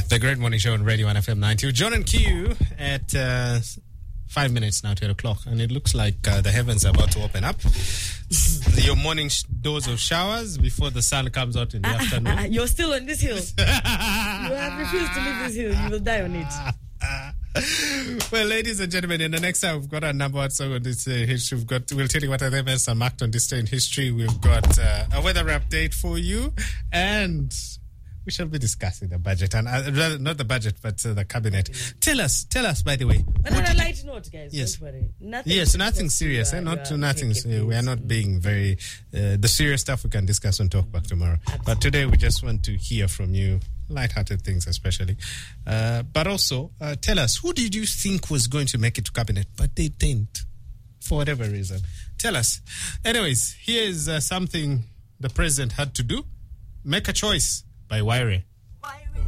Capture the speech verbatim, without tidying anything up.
The Great Morning Show on Radio one F M ninety. John and Q at uh, five minutes now to eight o'clock, and it looks like uh, the heavens are about to open up. Your morning sh- dose of showers before the sun comes out in the uh, afternoon. Uh, uh, you're still on this hill. You have refused to leave this hill. You will die on it. Well, ladies and gentlemen, in the next hour, we've got our number one song on this uh, history. We've got, we'll tell you what other events are marked on this day in history. We've got uh, a weather update for you, and we shall be discussing the budget, and uh, rather not the budget, but uh, the cabinet. Tell us, tell us, by the way. But on a light note, guys, yes. don't worry. Nothing yes, nothing serious. You, eh? uh, Not you nothing. Uh, we are not mm. being very. Uh, the serious stuff we can discuss on Talkback tomorrow. Absolutely. But today we just want to hear from you. Light-hearted things, especially. Uh, but also, uh, tell us, who did you think was going to make it to cabinet, but they didn't, for whatever reason? Tell us. Anyways, here's uh, something the president had to do. Make a choice by Waire.